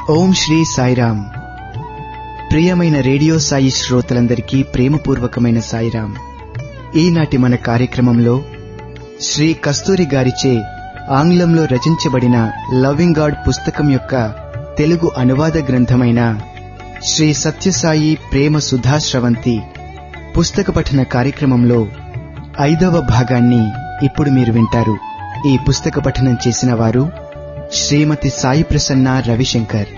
ఓం శ్రీ సాయిరామ్. ప్రియమైన రేడియో సాయి శ్రోతలందరికీ ప్రేమపూర్వకమైన సాయిరామ్. ఈనాటి మన కార్యక్రమంలో శ్రీ కస్తూరి గారిచే ఆంగ్లంలో రచించబడిన లవింగ్ గాడ్ పుస్తకం యొక్క తెలుగు అనువాద గ్రంథమైన శ్రీ సత్యసాయి ప్రేమ సుధాశ్రవంతి పుస్తక పఠన కార్యక్రమంలో 5వ భాగాన్ని ఇప్పుడు మీరు వింటారు. ఈ పుస్తక పఠనం చేసిన వారు శ్రీమతి సాయి ప్రసన్న రవిశంకర్.